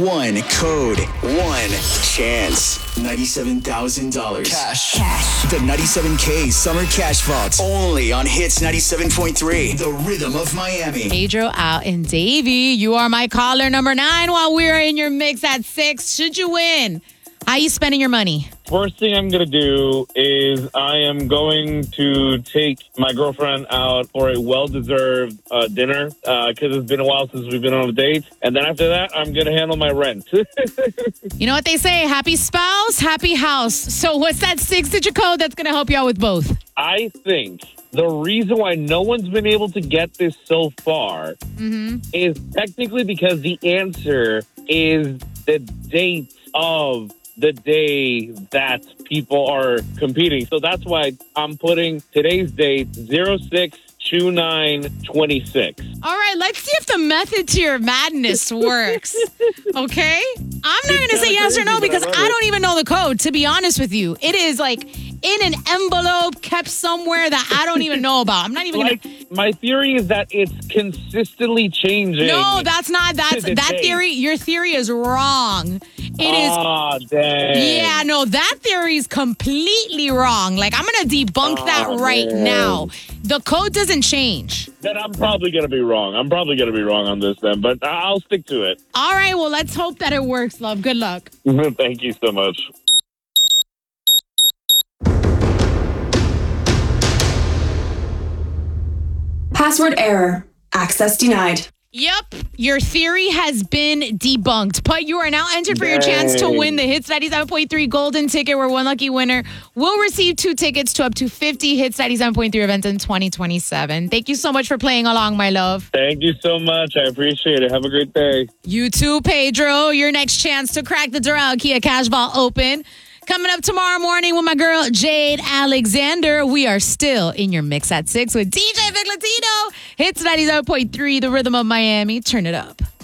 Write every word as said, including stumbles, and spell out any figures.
One code. One chance. ninety-seven thousand dollars. Cash. Cash. The ninety-seven K Summer Cash Vault. Only on Hits ninety-seven point three. The Rhythm of Miami. Pedro out and Davey, you are my caller number nine while we're in your mix at six. Should you win, how you spending your money? First thing I'm going to do is I am going to take my girlfriend out for a well-deserved uh, dinner because uh, it's been a while since we've been on a date. And then after that, I'm going to handle my rent. You know what they say, happy spouse, happy house. So what's that six-digit code that's going to help you out with both? I think the reason why no one's been able to get this so far mm-hmm. is technically because the answer is the date of the day that people are competing. So that's why I'm putting today's date zero six two nine two six. All right, let's see if the method to your madness works. Okay? I'm not going to say yes or no because I don't even know the code, to be honest with you. It is like in an envelope kept somewhere that I don't even know about. I'm not even like, going to... My theory is that it's consistently changing. No, that's not. That's that day. theory. Your theory is wrong. It is. Oh, dang. Yeah, no, that theory is completely wrong. Like, I'm going to debunk oh, that right man. now. The code doesn't change. Then I'm probably going to be wrong. I'm probably going to be wrong on this then, but I'll stick to it. All right, well, let's hope that it works, love. Good luck. Thank you so much. Password error. Access denied. Yep, your theory has been debunked, but you are now entered for your chance to win the Hits ninety-seven point three golden ticket, where one lucky winner will receive two tickets to up to fifty Hits ninety-seven point three events in twenty twenty-seven. Thank you so much for playing along, my love. Thank you so much. I appreciate it. Have a great day. You too, Pedro. Your next chance to crack the Doral Kia Cash Vault open. Coming up tomorrow morning with my girl, Jade Alexander. We are still in your mix at six with D J Vic Latino. Hits ninety-seven point three, the Rhythm of Miami. Turn it up.